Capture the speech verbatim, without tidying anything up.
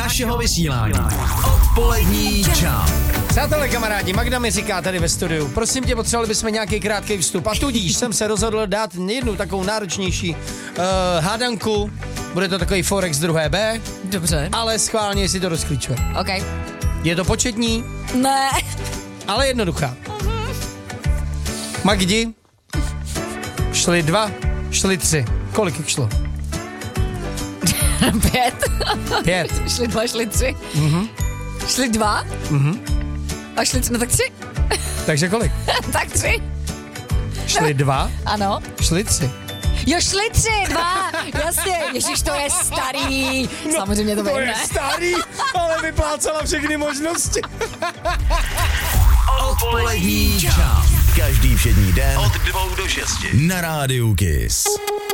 našeho vysílání. Odpolední čas. Přátelé, kamarádi, Magda mi říká tady ve studiu, prosím tě, potřebovali bychom nějaký krátký vstup a tudíž jsem se rozhodl dát jednu takovou náročnější uh, hádanku. Bude to takový Forex druhé B. Dobře. Ale schválně si to rozklíčuje. OK. Je to početní? Ne. Ale jednoduchá. Magdi, šli dva, šli tři. Kolik jich šlo? Pět. Pět. Šli dva, šli tři. Mhm. Šli dva? Mhm. A šli tři, no tak tři. Takže kolik? Tak tři. Šli dva, Ano. šli tři. Jo, šli tři, dva, jasně, ježiš, to je starý. No, samozřejmě to, To vím, je ne? starý, ale vyplácala všechny možnosti. Odpolední čas. Každý všední den od dvou do šesti. Na rádiu Kiss.